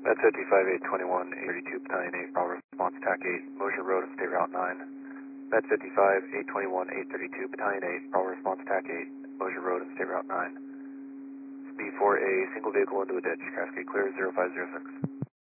Med 55 821 832 Battalion 8, Bravo response TAC 8, Mosier Road and State Route 9. Med 55 821 832 Battalion 8, Bravo response TAC 8, Mosier Road and State Route 9. Speed for a single vehicle into a ditch, Cascade clear 0506.